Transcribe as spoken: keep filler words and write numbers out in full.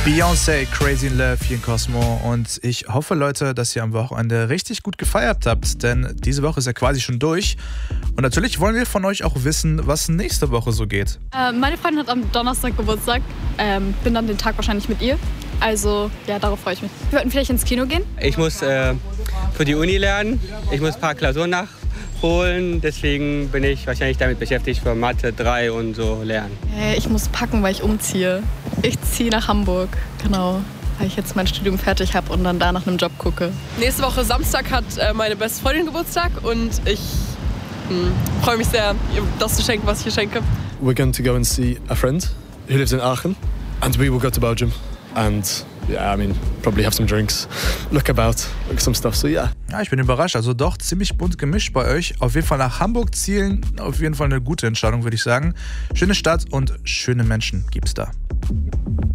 Beyoncé, Crazy in Love hier in Cosmo, und ich hoffe, Leute, dass ihr am Wochenende richtig gut gefeiert habt, denn diese Woche ist ja quasi schon durch und natürlich wollen wir von euch auch wissen, was nächste Woche so geht. Äh, meine Freundin hat am Donnerstag Geburtstag, ähm, bin dann den Tag wahrscheinlich mit ihr, also ja, darauf freue ich mich. Wir wollten vielleicht ins Kino gehen. Ich muss äh, für die Uni lernen, ich muss ein paar Klausuren nachholen, deswegen bin ich wahrscheinlich damit beschäftigt, für Mathe drei und so lernen. Äh, ich muss packen, weil ich umziehe. Ich ziehe nach Hamburg, genau, weil ich jetzt mein Studium fertig habe und dann da nach einem Job gucke. Nächste Woche Samstag hat äh, meine beste Freundin Geburtstag und ich freue mich sehr, ihr das zu schenken, was ich ihr schenke. We're going to go and see a friend who lives in Aachen and we will go to Belgium and yeah, I mean, probably have some drinks, look about, look some stuff, so yeah. Ja, ich bin überrascht, also doch ziemlich bunt gemischt bei euch. Auf jeden Fall nach Hamburg zielen, auf jeden Fall eine gute Entscheidung, würde ich sagen. Schöne Stadt und schöne Menschen gibt's da.